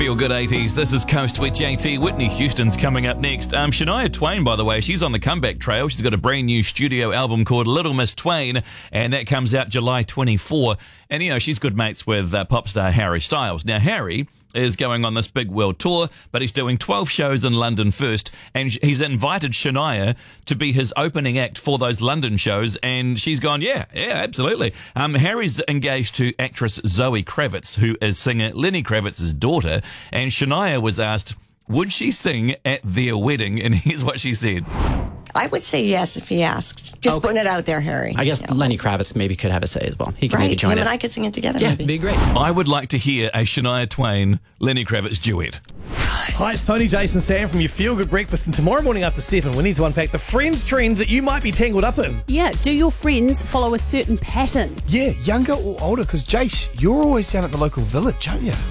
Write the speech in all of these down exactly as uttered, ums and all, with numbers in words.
Feel Good eighties. This is Coast with J T. Whitney Houston's coming up next. Um, Shania Twain, by the way, she's on the comeback trail. She's got a brand new studio album called Little Miss Twain, and that comes out July twenty-fourth. And, you know, she's good mates with uh, pop star Harry Styles. Now, Harry is going on this big world tour, but he's doing twelve shows in London first, and he's invited Shania to be his opening act for those London shows, and she's gone, yeah, yeah, absolutely. Um, Harry's engaged to actress Zoe Kravitz, who is singer Lenny Kravitz's daughter, and Shania was asked, would she sing at their wedding? And here's what she said. I would say yes if he asked. Just Okay. putting it out there, Harry. I guess Yeah. Lenny Kravitz maybe could have a say as well. He could Right, maybe join him it. and I could sing it together. yeah, maybe. be great. I would like to hear a Shania Twain, Lenny Kravitz duet. Hi, it's Tony, Jason, Sam from your Feel Good Breakfast, and tomorrow morning after seven, we need to unpack the friend trend that you might be tangled up in. Yeah, do your friends follow a certain pattern? Yeah, younger or older, because Jace, you're always down at the local village, aren't you?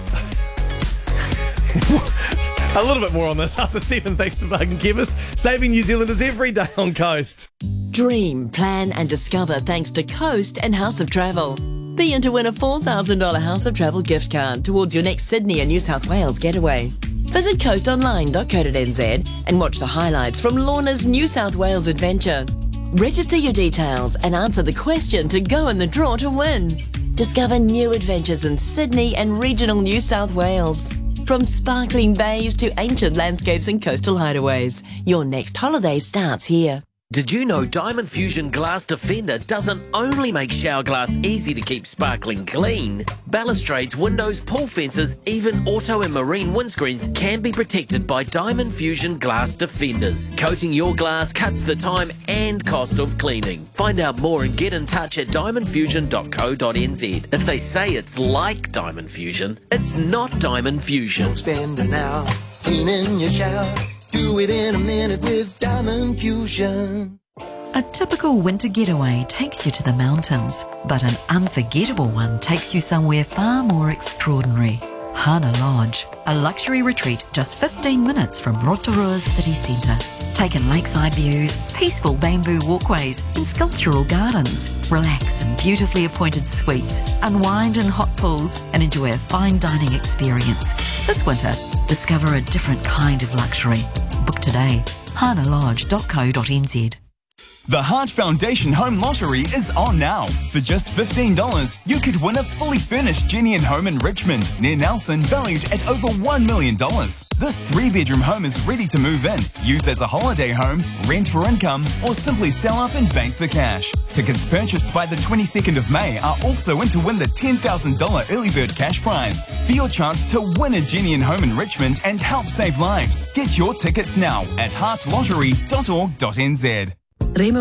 A little bit more on this after seven, thanks to Bargain Chemist, saving New Zealanders every day on Coast. Dream, plan and discover thanks to Coast and House of Travel. Be in to win a four thousand dollars House of Travel gift card towards your next Sydney and New South Wales getaway. Visit coast online dot co dot n z and watch the highlights from Lorna's New South Wales adventure. Register your details and answer the question to go in the draw to win. Discover new adventures in Sydney and regional New South Wales. From sparkling bays to ancient landscapes and coastal hideaways, your next holiday starts here. Did you know Diamond Fusion Glass Defender doesn't only make shower glass easy to keep sparkling clean? Balustrades, windows, pool fences, even auto and marine windscreens can be protected by Diamond Fusion Glass Defenders. Coating your glass cuts the time and cost of cleaning. Find out more and get in touch at diamond fusion dot co dot n z. If they say it's like Diamond Fusion, it's not Diamond Fusion. Spend an hour cleaning your shower. Do it in a minute with Diamond Fusion. A typical winter getaway takes you to the mountains, but an unforgettable one takes you somewhere far more extraordinary. Hana Lodge, a luxury retreat just fifteen minutes from Rotorua's city centre. Take in lakeside views, peaceful bamboo walkways and sculptural gardens. Relax in beautifully appointed suites, unwind in hot pools and enjoy a fine dining experience. This winter, discover a different kind of luxury. Book today, hana lodge dot co dot n z. The Heart Foundation Home Lottery is on now. For just fifteen dollars, you could win a fully furnished Jenny and home in Richmond, near Nelson, valued at over one million dollars. This three-bedroom home is ready to move in, use as a holiday home, rent for income, or simply sell up and bank the cash. Tickets purchased by the twenty-second of May are also in to win the ten thousand dollars early bird cash prize. For your chance to win a Jenny and home in Richmond and help save lives, get your tickets now at heart lottery dot org dot n z. Remo